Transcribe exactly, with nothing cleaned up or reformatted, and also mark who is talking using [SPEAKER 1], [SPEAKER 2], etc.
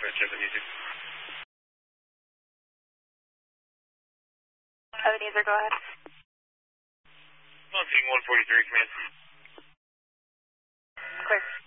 [SPEAKER 1] Ebenezer.
[SPEAKER 2] Ebenezer, go ahead.
[SPEAKER 1] Launching one forty-three, command.
[SPEAKER 2] Clear.